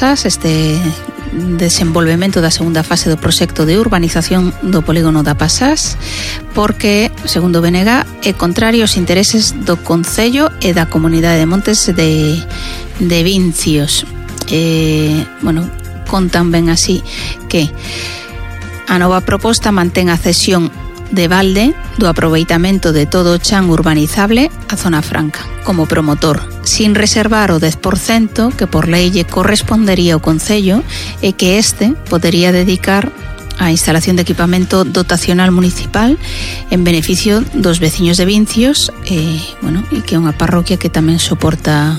Pasás, este desenvolvemento da segunda fase do proxecto de urbanización do polígono da Pasás, porque, segundo o BNG, é contrario aos intereses do Concello e da Comunidade de Montes de Vincios. Bueno, contan ben así que a nova proposta mantén a cesión de balde do aproveitamento de todo o chan urbanizable a zona franca como promotor, sin reservar o 10% que por lei lle correspondería ao Concello e que este podería dedicar á instalación de equipamento dotacional municipal en beneficio dos veciños de Vincios e que é unha parroquia que tamén soporta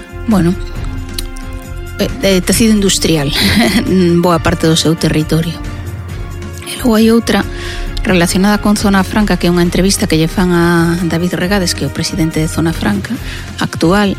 tecido industrial boa parte do seu territorio. E logo hai outra relacionada con Zona Franca, que é unha entrevista que lle fan a David Regades, que é o presidente de Zona Franca actual,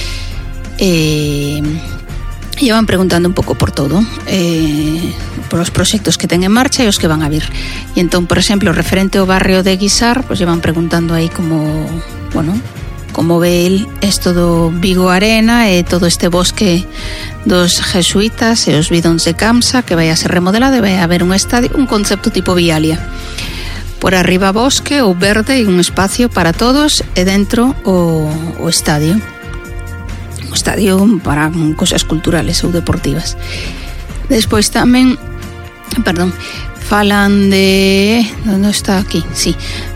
e van preguntando un pouco por todo, por os proxectos que ten en marcha e os que van a vir. E entón, por exemplo, referente ao barrio de Guisar, pues lle van preguntando aí como ve el esto do Vigo Arena e todo este bosque dos jesuitas e os bidóns de Camsa que vai a ser remodelado e vai a haber un estadio, un concepto tipo Vialia. Por arriba bosque ou verde e un espacio para todos e dentro o estadio. Un estadio para cosas culturales ou deportivas. Despois tamén, falan de... ¿Dónde está aquí? Sí.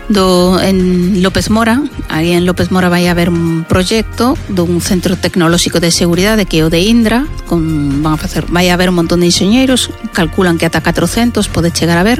En López Mora, aí en López Mora vai haber un proxecto dun centro tecnolóxico de seguridade que é o de Indra, vai haber un montón de enxeñeiros, calculan que ata 400 pode chegar a ver,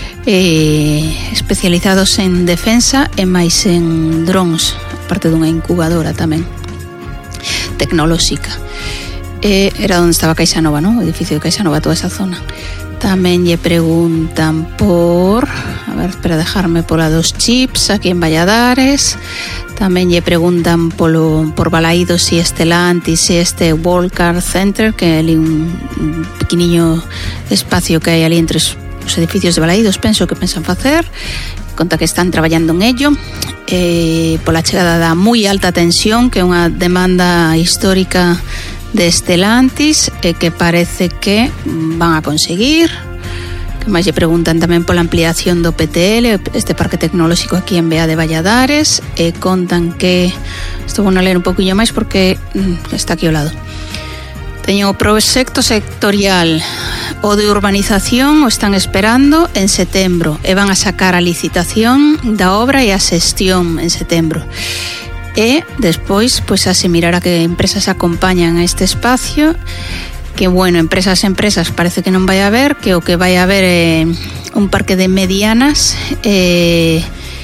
especializados en defensa e máis en drones, parte dunha incubadora tamén tecnolóxica. Era onde estaba Caixa Nova, non? O edificio de Caixa Nova, toda esa zona. Tamén lle preguntan por... espera dejarme pola dos chips aquí en Valladares. Tamén lle preguntan por Balaídos e Estelantis e este World Car Center, que é ali un pequeniño espacio que hai ali entre os edificios de Balaídos, penso que pensan facer. Conta que están traballando en ello. Pola chegada da moi alta tensión, que é unha demanda histórica de Estelantis e que parece que van a conseguir. Que máis lle preguntan tamén pola ampliación do PTL, este parque tecnolóxico aquí en Bea de Valladares, e contan que isto vou a ler un poquinho máis porque está aquí ao lado. Teñen o proxecto sectorial, o de urbanización o están esperando en setembro e van a sacar a licitación da obra e a xestión en setembro. E despois, pois a se mirar a que empresas acompañan a este espacio, que empresas parece que non vai haber, que o que vai haber é un parque de medianas que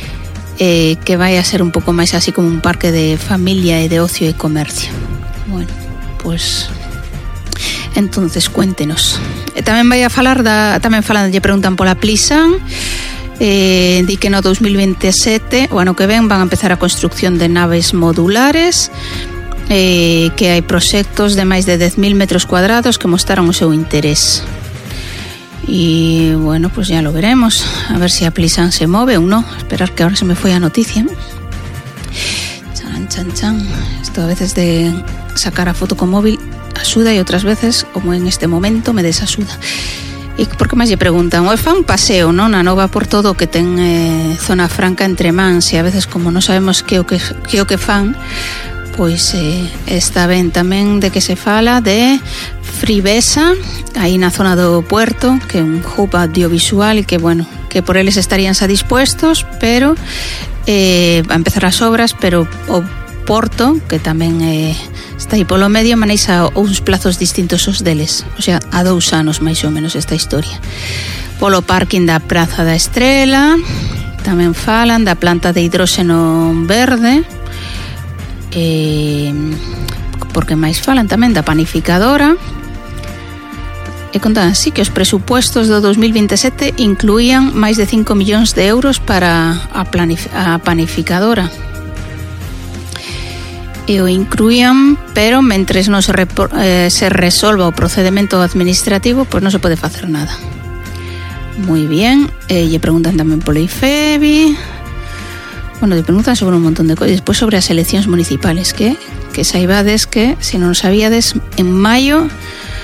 vai a ser un pouco máis así como un parque de familia e de ocio e comercio. Pues entonces cuéntenos. E tamén vai a falar lle preguntan pola Plisan. Di que no 2027, o ano que ven, van a empezar a construcción de naves modulares, que hai proxectos de máis de 10.000 metros cuadrados que mostraron o seu interés. E, pues ya lo veremos, a ver si a Plisan se move ou non. Esperar que ahora se me foi a noticia. Chan. Esto a veces de sacar a foto con móvil axuda e outras veces, como en este momento, me desasuda. E por que máis lle preguntan? O fan paseo, non? A nova por todo que ten Zona Franca entre mans, e a veces como non sabemos que o que fan, pois está ben tamén de que se fala de Fribesa, aí na zona do Puerto, que é un hub audiovisual e que, que por eles estarían xa dispuestos, pero a empezar as obras, pero o Porto, que tamén está aí polo medio, manexa uns plazos distintos aos deles, o sea, a 2 anos máis ou menos esta historia. Polo parking da Praza da Estrela tamén falan da planta de hidróxeno verde, porque máis falan tamén da panificadora, e contan así que os presupuestos do 2027 incluían máis de 5 millóns de euros para a panificadora. E o incluían, pero mentres non se resolva o procedimento administrativo, pois non se pode facer nada. Moi bien, lle preguntan tamén polo IFEBI, lle preguntan sobre un montón de cousas, despois sobre as eleccións municipales, que saibades que, se non sabíades, en maio